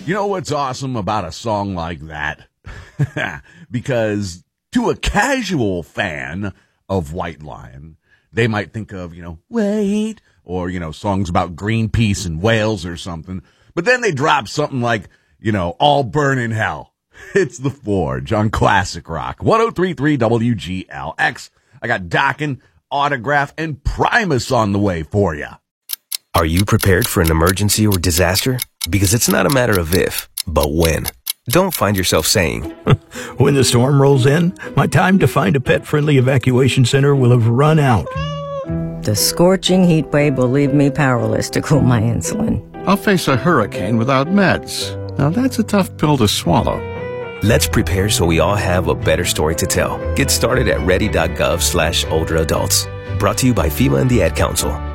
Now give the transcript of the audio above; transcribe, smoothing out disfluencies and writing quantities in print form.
You know what's awesome about a song like that? Because to a casual fan of White Lion, they might think of, Wait, or, songs about Greenpeace and whales or something. But then they drop something like, All Burn in Hell. It's The Forge on Classic Rock. 103.3 WGLX. I got Dokken, Autograph, and Primus on the way for you. Are you prepared for an emergency or disaster? Because it's not a matter of if, but when. Don't find yourself saying, when the storm rolls in, my time to find a pet-friendly evacuation center will have run out. The scorching heat wave will leave me powerless to cool my insulin. I'll face a hurricane without meds. Now that's a tough pill to swallow. Let's prepare so we all have a better story to tell. Get started at ready.gov/older adults. Brought to you by FEMA and the Ad Council.